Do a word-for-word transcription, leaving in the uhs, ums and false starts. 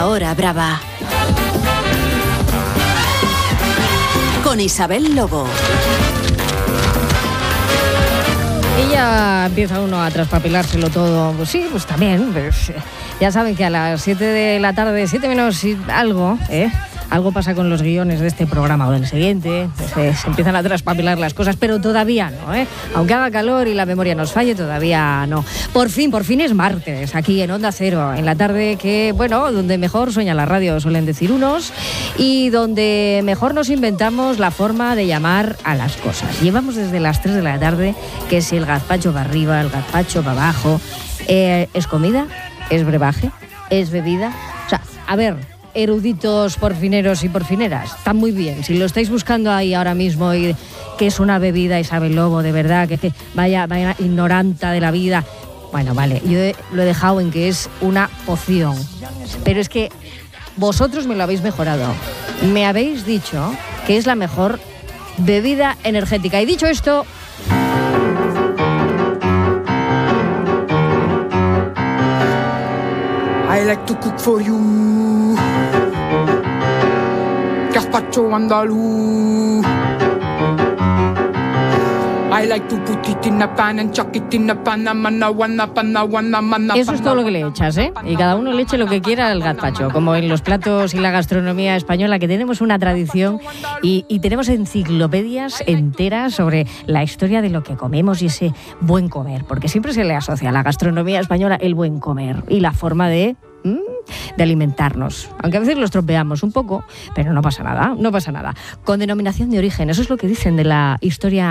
La Hora Brava. Con Isabel Lobo. Y ya empieza uno a traspapelárselo todo. Pues sí, pues también. Pues, ya saben que a las siete de la tarde, siete menos algo, ¿eh? Algo pasa con los guiones de este programa o del siguiente. Se, se empiezan a traspapelar las cosas, pero todavía no, ¿eh? Aunque haga calor y la memoria nos falle, todavía no. Por fin, por fin es martes, aquí en Onda Cero, en la tarde que, bueno, donde mejor sueña la radio, suelen decir unos, y donde mejor nos inventamos la forma de llamar a las cosas. Llevamos desde las tres de la tarde, que si el gazpacho va arriba, el gazpacho va abajo. Eh, ¿Es comida? ¿Es brebaje? ¿Es bebida? O sea, a ver... eruditos porfineros y porfineras, está muy bien. Si lo estáis buscando ahí ahora mismo y que es una bebida, Isabel Lobo, de verdad, que, que vaya, vaya ignoranta de la vida. Bueno, vale, yo he, lo he dejado en que es una poción. Pero es que vosotros me lo habéis mejorado. Me habéis dicho que es la mejor bebida energética. Y dicho esto... I like to cook for you. Gazpacho andaluz. I like to put it in a pan and chuck it in a pan. Mana, wana, pana, wana, mana, Eso es todo lo que le echas, ¿eh? Y cada uno le eche lo que quiera al gazpacho, como en los platos y la gastronomía española, que tenemos una tradición y, y tenemos enciclopedias enteras sobre la historia de lo que comemos y ese buen comer, porque siempre se le asocia a la gastronomía española el buen comer y la forma de... de alimentarnos, aunque a veces lo estropeamos un poco, pero no pasa nada, no pasa nada. Con denominación de origen, eso es lo que dicen de la historia